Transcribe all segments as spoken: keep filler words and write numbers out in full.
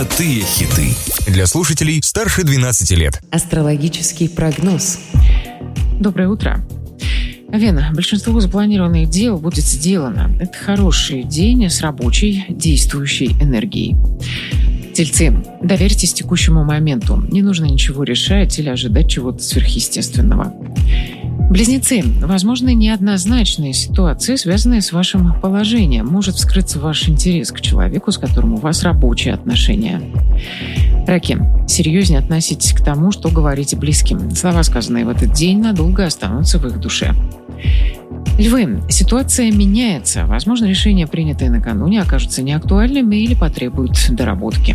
Золотые хиты. Для слушателей старше двенадцати лет. Астрологический прогноз. Доброе утро. Овен, большинство запланированных дел будет сделано. Это хороший день с рабочей, действующей энергией. Тельцы, доверьтесь текущему моменту. Не нужно ничего решать или ожидать чего-то сверхъестественного. Близнецы, возможны неоднозначные ситуации, связанные с вашим положением. Может вскрыться ваш интерес к человеку, с которым у вас рабочие отношения. Раки, серьезнее относитесь к тому, что говорите близким. Слова, сказанные в этот день, надолго останутся в их душе. Львы, ситуация меняется. Возможно, решения, принятые накануне, окажутся неактуальными или потребуют доработки.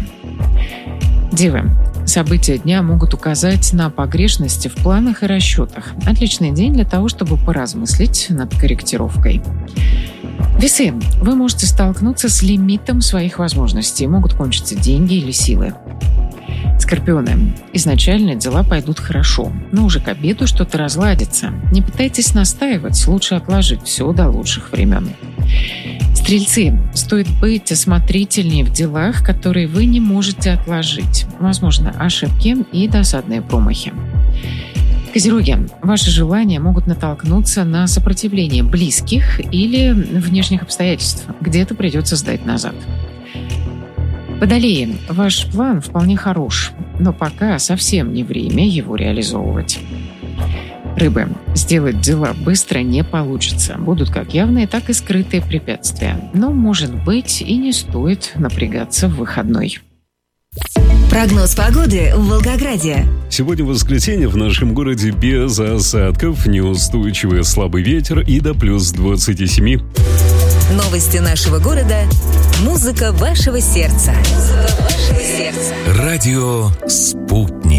Девы, события дня могут указать на погрешности в планах и расчетах. Отличный день для того, чтобы поразмыслить над корректировкой. Весы, вы можете столкнуться с лимитом своих возможностей. Могут кончиться деньги или силы. Скорпионы, изначально дела пойдут хорошо, но уже к обеду что-то разладится. Не пытайтесь настаивать, лучше отложить все до лучших времен. Стрельцы, стоит быть осмотрительнее в делах, которые вы не можете отложить. Возможно, ошибки и досадные промахи. Козероги, ваши желания могут натолкнуться на сопротивление близких или внешних обстоятельств. Где-то придется сдать назад. Водолеи, ваш план вполне хорош, но пока совсем не время его реализовывать. Рыбы, сделать дела быстро не получится. Будут как явные, так и скрытые препятствия. Но, может быть, и не стоит напрягаться в выходной. Прогноз погоды в Волгограде. Сегодня воскресенье, в нашем городе без осадков, неустойчивый слабый ветер и до плюс двадцати семи. Новости нашего города. Музыка вашего сердца. Музыка вашего сердца. Радио «Спутник».